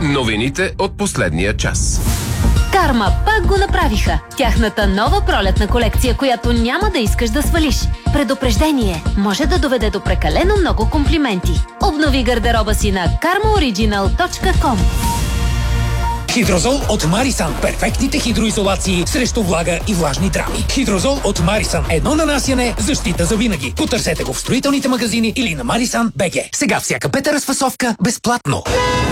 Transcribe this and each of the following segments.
Новините от последния час. Карма пак го направиха. Тяхната нова пролетна колекция, която няма да искаш да свалиш. Предупреждение може да доведе до прекалено много комплименти. Обнови гардероба си на karmaoriginal.com. Хидрозол от Марисан. Перфектните хидроизолации срещу влага и влажни драми. Хидрозол от Марисан. Едно нанасяне, защита за винаги. Потърсете го в строителните магазини или на Marisan.bg. Сега всяка пета разфасовка безплатно.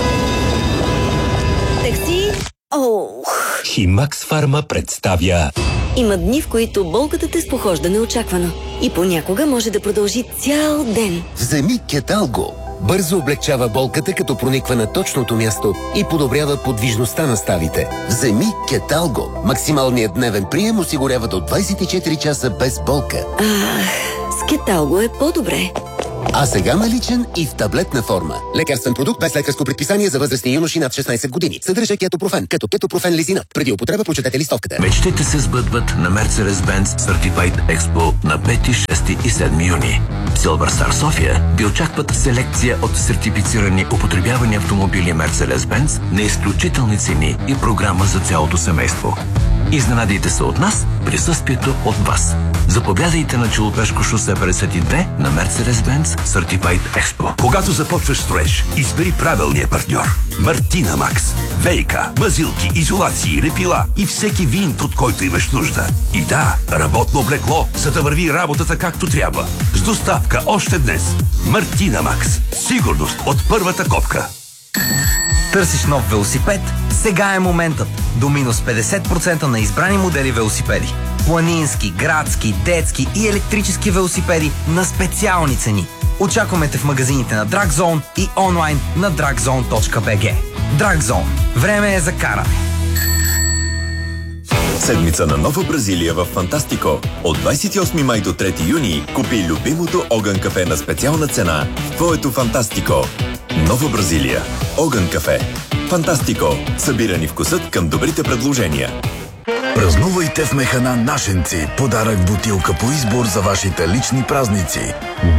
Такси. Химакс Фарма представя. Има дни, в които болката те спохожда неочаквано. И понякога може да продължи цял ден. Вземи Кеталго. Бързо облегчава болката, като прониква на точното място и подобрява подвижността на ставите. Вземи Кеталго. Максималният дневен прием осигурява до 24 часа без болка. С Кеталго е по-добре. А сега наличен и в таблетна форма. Лекарствен продукт без лекарско предписание за възрастни юноши над 16 години. Съдържа кетопрофен, като кетопрофен лизинат. Преди употреба прочетете листовката. Мечтите се сбъдват на Mercedes-Benz Certified Expo на 5, 6 и 7 юни. Silver Star София ви очакват селекция от сертифицирани употребявани автомобили Mercedes-Benz на изключителни цени и програма за цялото семейство. Изненадайте се от нас, присъствието от вас. Заповядайте на Челопешко шосе 52 на Mercedes-Benz Certified Expo. Когато започваш строеж, избери правилния партньор. Мартина Макс. Вейка, мазилки, изолации, репила и всеки винт, от който имаш нужда. И да, работно облекло, за да върви работата както трябва. С доставка още днес. Мартина Макс. Сигурност от първата копка. Търсиш нов велосипед? Сега е моментът. До минус 50% на избрани модели велосипеди. Планински, градски, детски и електрически велосипеди на специални цени. Очакваме те в магазините на Dragzone и онлайн на dragzone.bg. Dragzone. Време е за каране. Седмица на Нова Бразилия в Фантастико. От 28 май до 3 юни купи любимото Огън кафе на специална цена в твоето Фантастико. Нова Бразилия. Огън кафе. Фантастико. Събирани вкусът към добрите предложения. Празнувайте в Механа Нашенци. Подарък в бутилка по избор за вашите лични празници.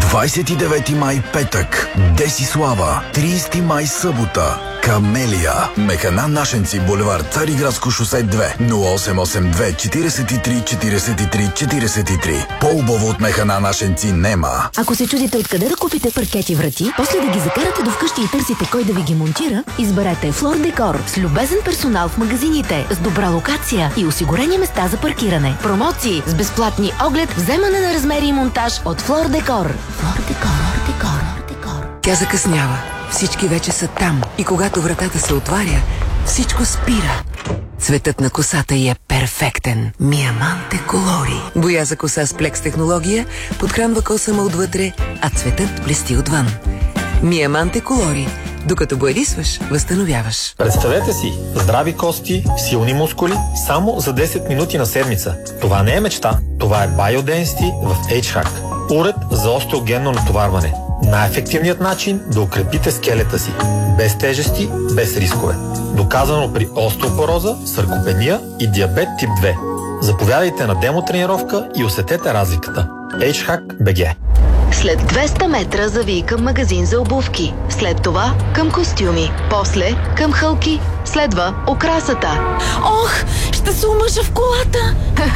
29 май петък. Десислава. 30 май събота. Камелия. Механа Нашенци, булевард Цариградско шосе 2. 0882 43 43 43. По-убаво от Механа Нашенци нема. Ако се чудите откъде да купите паркети врати, после да ги закарате до вкъщи и търсите кой да ви ги монтира, изберете Флор Декор с любезен персонал в магазините, с добра локация и осигурени места за паркиране. Промоции с безплатни оглед, вземане на размери и монтаж от Флор Декор. Флор Декор. Тя закъснява. Всички вече са там. И когато вратата се отваря, всичко спира. Цветът на косата й е перфектен. Миаманте Колори. Боя за коса с плекс технология подхранва косама отвътре, а цветът блести отвън. Миаманте Колори. Докато боядисваш, възстановяваш. Представете си, здрави кости, силни мускули, само за 10 минути на седмица. Това не е мечта, това е Biodensity в H-Hack. Уред за остеогенно натоварване. Най-ефективният начин да укрепите скелета си. Без тежести, без рискове. Доказано при остеопороза, саркопения и диабет тип 2. Заповядайте на демотренировка и усетете разликата. H-Hack BG. След 200 метра завий към магазин за обувки. След това към костюми. После към хълки. Следва окрасата. Ох, ще се омъжа в колата!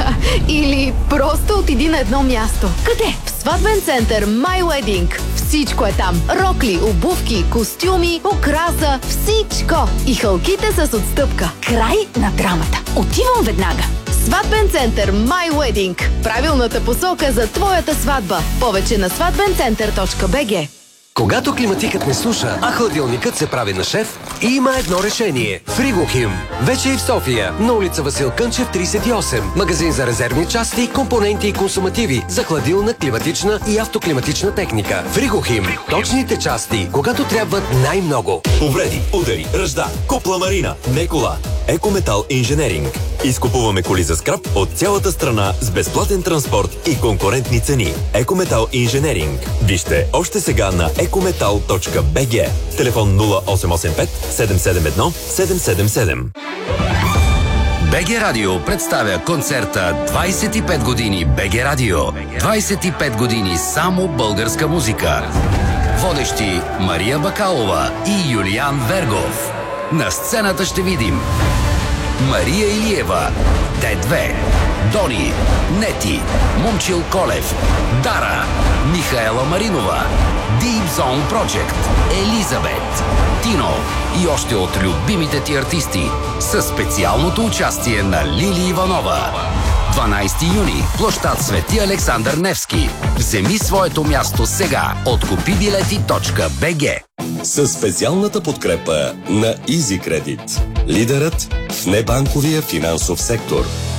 Или просто отиди на едно място. Къде? В сватбен център My Wedding. Всичко е там. Рокли, обувки, костюми, окраса, всичко. И хълките с отстъпка. Край на драмата. Отивам веднага. Сватбен център My Wedding. Правилната посока за твоята сватба. Повече на сватбенцентър.bg. Когато климатикът не слуша, а хладилникът се прави на шеф, има едно решение. Фригохим. Вече и в София, на улица Васил Кънчев, 38. Магазин за резервни части, компоненти и консумативи за хладилна, климатична и автоклиматична техника. Фригохим. Точните части, когато трябват най-много. Повреди, удари, ръжда, купла марина, не кола. Екометал Инженеринг. Изкупуваме коли за скрап от цялата страна с безплатен транспорт и конкурентни цени. Екометал Инженеринг. Вижте още сега на ecometal.bg. Телефон 0885 771 777. БГ Радио представя концерта 25 години БГ Радио. 25 години само българска музика. Водещи Мария Бакалова и Юлиан Вергов. На сцената ще видим Мария Илиева, Д2, Дони, Нети, Момчил Колев, Дара, Михаела Маринова, Deep Zone Project, Елизабет, Тино и още от любимите ти артисти със специалното участие на Лили Иванова. 12 юни, площад Свети Александър Невски. Вземи своето място сега от kupibileti.bg. Със специалната подкрепа на Easy Credit, лидерът в небанковия финансов сектор.